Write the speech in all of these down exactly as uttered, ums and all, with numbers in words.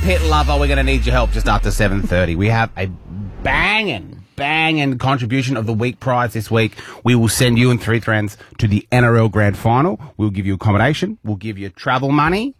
Pit Lover, we're going to need your help just after seven thirty. We have a banging, banging contribution of the week prize this week. We will send you and three friends to the N R L Grand Final. We'll give you accommodation. We'll give you travel money.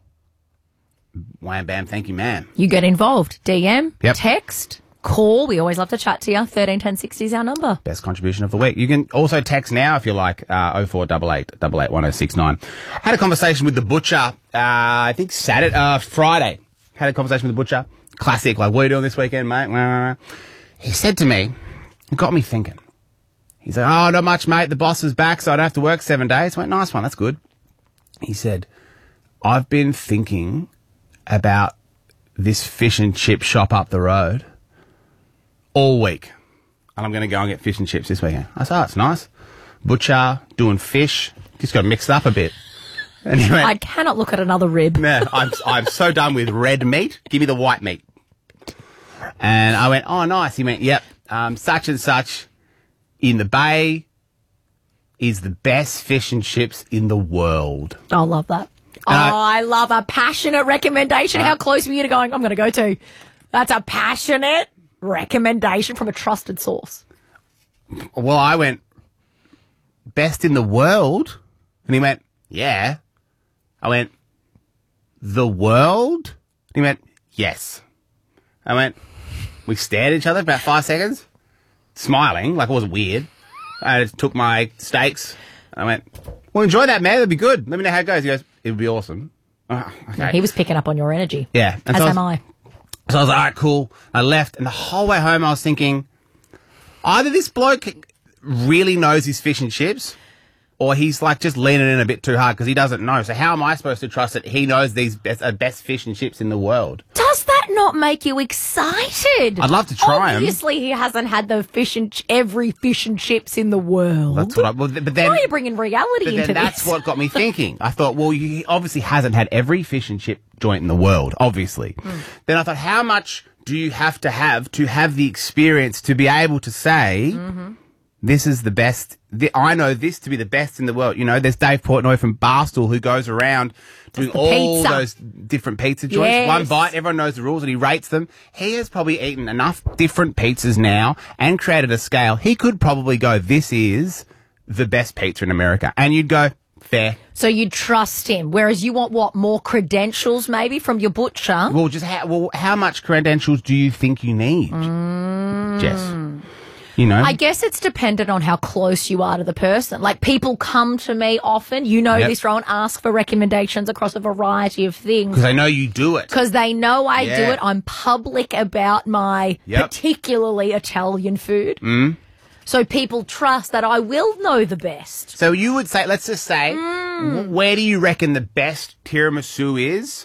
Wham, bam, thank you, man. You get involved. D M, Yep. text, call. We always love to chat to you. thirteen ten sixty is our number. Best contribution of the week. You can also text now if you like, uh, oh four eight eight, eight eight one oh six nine. Had a conversation with the butcher, uh, I think Saturday, uh, Friday. Had a conversation with the butcher. Classic, like, what are you doing this weekend, mate? He said to me, it got me thinking. He said, oh, not much, mate. The boss is back, so I don't have to work seven days. I went, nice one, that's good. He said, I've been thinking about this fish and chip shop up the road all week. And I'm going to go and get fish and chips this weekend. I said, oh, it's nice. Butcher, doing fish. Just got mixed up a bit. And he went, I cannot look at another rib. nah, I'm, I'm so done with red meat. Give me the white meat. And I went, oh, nice. He went, yep, um, such and such in the bay is the best fish and chips in the world. I love that. Oh, Uh, I love a passionate recommendation. Uh, How close were you to going, I'm going to go to? That's a passionate recommendation from a trusted source. Well, I went, best in the world? And he went, yeah. I went, the world? And he went, yes. I went, we stared at each other for about five seconds, smiling, like it wasn't weird. I just took my steaks. I went, well, enjoy that, man. That'd be good. Let me know how it goes. He goes, it would be awesome. Oh, okay. He was picking up on your energy. Yeah. And As so am I. Was, I. so I was like, all right, cool. I left, and the whole way home I was thinking, either this bloke really knows his fish and chips, or he's like just leaning in a bit too hard because he doesn't know. So how am I supposed to trust that he knows these best, uh, best fish and chips in the world? Does that not make you excited? I'd love to try 'em. Obviously, he hasn't had the fish and ch- every fish and chips in the world. That's what I. Well, th- but then Why are you bringing reality But into then that's this? what got me thinking. I thought, well, he obviously hasn't had every fish and chip joint in the world, obviously. Mm. Then I thought, how much do you have to have to have the experience to be able to say, Mm-hmm. this is the best, the, I know this to be the best in the world. You know, there's Dave Portnoy from Barstool who goes around doing the all pizza. those different pizza joints. Yes. One bite, everyone knows the rules and he rates them. He has probably eaten enough different pizzas now and created a scale. He could probably go, this is the best pizza in America. And you'd go, fair. So you trust him, whereas you want, what, more credentials maybe from your butcher? Well, just how, well, how much credentials do you think you need? Mm. Jess? You know? I guess it's dependent on how close you are to the person. Like, people come to me often, you know Yep. this, Rowan, ask for recommendations across a variety of things. Because I know you do it. Because they know I do Yeah. it. I'm public about my Yep. particularly Italian food. Mm. So people trust that I will know the best. So you would say, let's just say, Mm. w- where do you reckon the best tiramisu is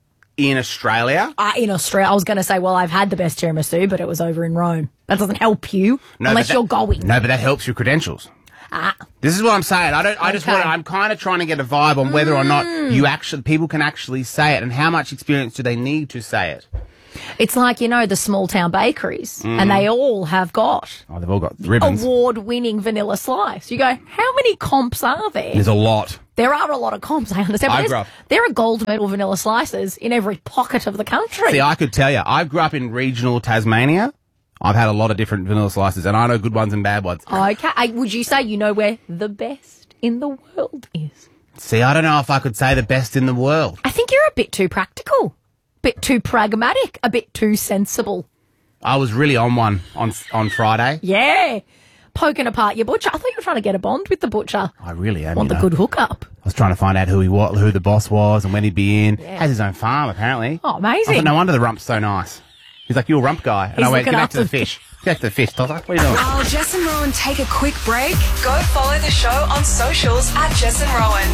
in Australia? Uh, in Australia, I was going to say, well, I've had the best tiramisu, but it was over in Rome. That doesn't help you No, unless but that- you're going. No, but that helps your credentials. Ah. This is what I'm saying. I don't. I just Okay. want. I'm kind of trying to get a vibe on whether or not you actually people can actually say it, and how much experience do they need to say it. It's like, you know, the small town bakeries, Mm. and they all have got Oh, they've all got ribbons. award-winning vanilla slice. You go, how many comps are there? There's a lot. There are a lot of comps, I understand. I But grew there's- up- there are gold medal vanilla slices in every pocket of the country. See, I could tell you, I grew up in regional Tasmania. I've had a lot of different vanilla slices, and I know good ones and bad ones. Okay. I- Would you say you know where the best in the world is? See, I don't know if I could say the best in the world. I think you're a bit too practical, bit too pragmatic, a bit too sensible. I was really on one on on Friday. Yeah. Poking apart your butcher. I thought you were trying to get a bond with the butcher. I really am. Want you the know. good hookup. I was trying to find out who he was, who the boss was, and when he'd be in. Has his own farm, apparently. Oh, amazing. I thought, no wonder the rump's so nice. He's like, you're a rump guy. And He's I went, get looking back to the after- fish. Get back to the fish, Tosser. What are you doing? While Jess and Rowan take a quick break, go follow the show on socials at Jess and Rowan.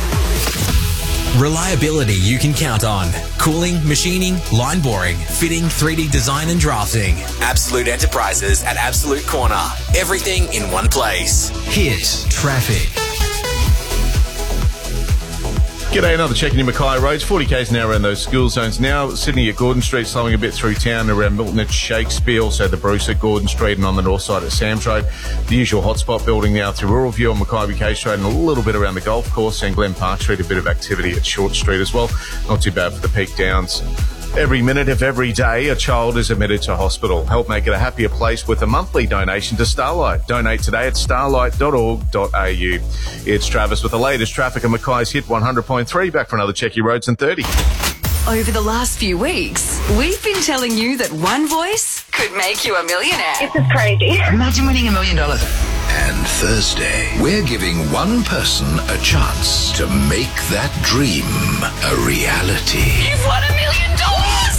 Reliability you can count on. Cooling, machining, line boring, fitting, three D design and drafting. Absolute Enterprises at Absolute Corner. Everything in one place. Hit traffic. G'day, another check in your Mackay roads. forty k's now around those school zones now. Sydney at Gordon Street, slowing a bit through town around Milton at Shakespeare. Also the Bruce at Gordon Street and on the north side at Sam's Road. The usual hotspot building now through Rural View on Mackay Case Road and a little bit around the golf course and Glen Park Street. A bit of activity at Short Street as well. Not too bad for the Peak Downs. Every minute of every day, a child is admitted to hospital. Help make it a happier place with a monthly donation to Starlight. Donate today at starlight dot org dot a u. It's Travis with the latest traffic and Mackay's Hit one hundred point three. Back for another Check Your Roads in thirty. Over the last few weeks, we've been telling you that one voice could make you a millionaire. This is crazy. Imagine winning a million dollars. And Thursday, we're giving one person a chance to make that dream a reality. You've won a million dollars!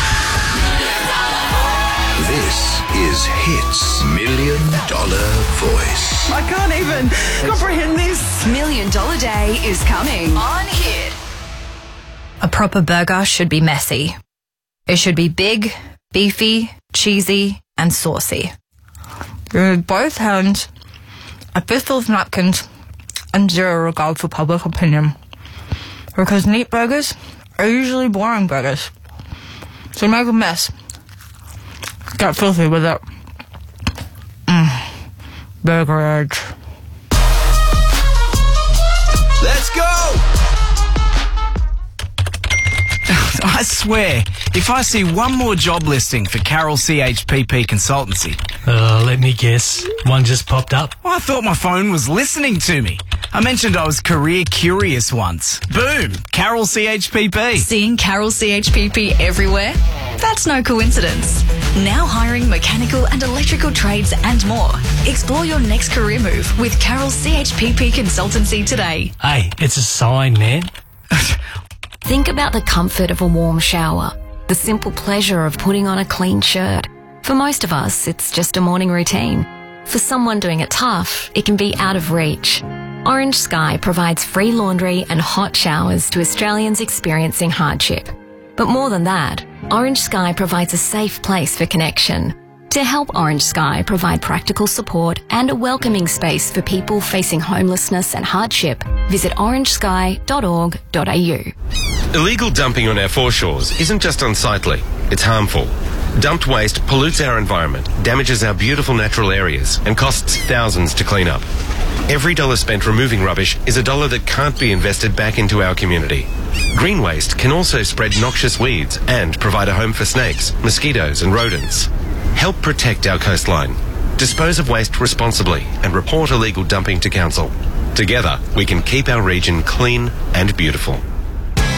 This is Hit's Million Dollar Voice. I can't even comprehend this. Million Dollar Day is coming on Hit. A proper burger should be messy. It should be big, beefy, cheesy, and saucy. With both hands, a fistful of napkins, and zero regard for public opinion. Because neat burgers are usually boring burgers. So make a mess. Get filthy with it. Mm. Burger edge. Let's go! I swear, if I see one more job listing for Carroll C H P P Consultancy... Uh, let me guess. One just popped up. Well, I thought my phone was listening to me. I mentioned I was career curious once. Boom! Carroll C H P P. Seeing Carroll C H P P everywhere? That's no coincidence. Now hiring mechanical and electrical trades and more. Explore your next career move with Carroll C H P P Consultancy today. Hey, it's a sign, man. Think about the comfort of a warm shower, the simple pleasure of putting on a clean shirt. For most of us, it's just a morning routine. For someone doing it tough, it can be out of reach. Orange Sky provides free laundry and hot showers to Australians experiencing hardship. But more than that, Orange Sky provides a safe place for connection. To help Orange Sky provide practical support and a welcoming space for people facing homelessness and hardship, visit orange sky dot org dot a u. Illegal dumping on our foreshores isn't just unsightly, it's harmful. Dumped waste pollutes our environment, damages our beautiful natural areas, and costs thousands to clean up. Every dollar spent removing rubbish is a dollar that can't be invested back into our community. Green waste can also spread noxious weeds and provide a home for snakes, mosquitoes, and rodents. Help protect our coastline. Dispose of waste responsibly and report illegal dumping to council. Together, we can keep our region clean and beautiful.